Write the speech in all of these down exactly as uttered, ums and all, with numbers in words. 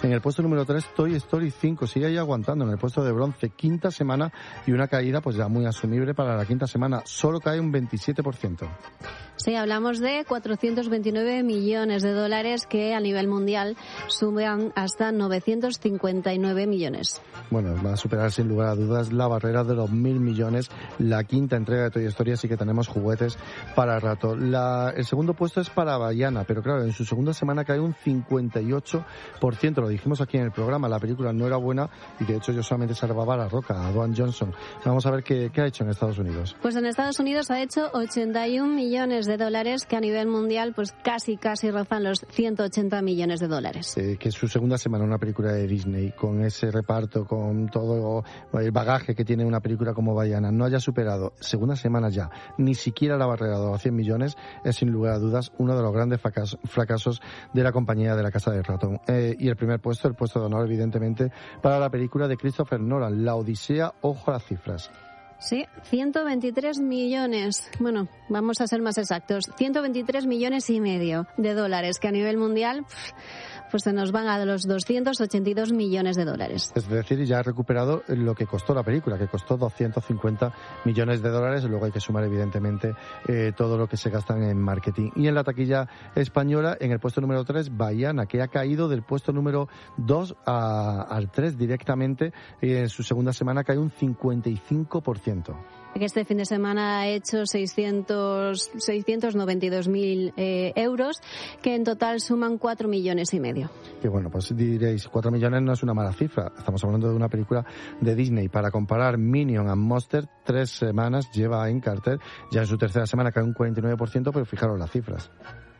En el puesto número tres, Toy Story cinco, sigue ahí aguantando en el puesto de bronce, quinta semana y una caída pues ya muy asumible para la quinta semana, solo cae un veintisiete por ciento. Sí, hablamos de cuatrocientos veintinueve millones de dólares que a nivel mundial suman hasta novecientos cincuenta y nueve millones. Bueno, va a superar sin lugar a dudas la barrera de los mil millones, la quinta entrega de Toy Story, así que tenemos juguetes para rato. La, el segundo puesto es para Vaiana, pero claro, en su segunda semana cae un cincuenta y ocho por ciento, lo dijimos aquí en el programa, la película no era buena y de hecho yo solamente salvaba a La Roca, a Dwayne Johnson. Vamos a ver qué, qué ha hecho en Estados Unidos. Pues en Estados Unidos ha hecho ochenta y un millones de dólares, que a nivel mundial pues casi casi rozan los ciento ochenta millones de dólares. Eh, que es su segunda semana una película de Disney, con ese reparto, con todo el bagaje que tiene una película como Vaiana, no haya superado segunda semana ya ni siquiera la barrera de los cien millones, es sin lugar a dudas uno de los grandes fracasos, fracasos de la compañía de La Casa del Ratón. Eh, y el primer puesto, el puesto de honor evidentemente para la película de Christopher Nolan, La Odisea, ojo a las cifras. Sí, ciento veintitrés millones, bueno, vamos a ser más exactos, ciento veintitrés millones y medio de dólares, que a nivel mundial pues se nos van a los doscientos ochenta y dos millones de dólares. Es decir, ya ha recuperado lo que costó la película, que costó doscientos cincuenta millones de dólares, y luego hay que sumar evidentemente eh, todo lo que se gastan en marketing. Y en la taquilla española, en el puesto número tres, Vaiana, que ha caído del puesto número dos a, al tres directamente, y en su segunda semana cae un cincuenta y cinco por ciento. Que este fin de semana ha hecho seiscientos, seiscientos noventa y dos mil eh, euros, que en total suman cuatro millones y medio. Que bueno, pues diréis, cuatro millones no es una mala cifra. Estamos hablando de una película de Disney. Para comparar, Minion and Monster, tres semanas lleva en cartel. Ya en su tercera semana cae un cuarenta y nueve por ciento, pero fijaros las cifras.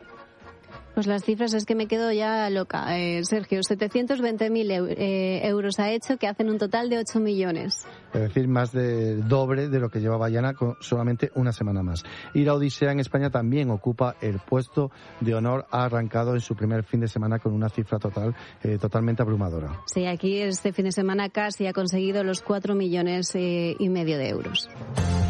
Pues las cifras es que me quedo ya loca. Eh, Sergio, setecientos veinte mil eh, euros ha hecho, que hacen un total de ocho millones. Es decir, más del doble de lo que lleva Vaiana con solamente una semana más. Y La Odisea en España también ocupa el puesto de honor. Ha arrancado en su primer fin de semana con una cifra total eh, totalmente abrumadora. Sí, aquí este fin de semana casi ha conseguido los cuatro millones eh, y medio de euros.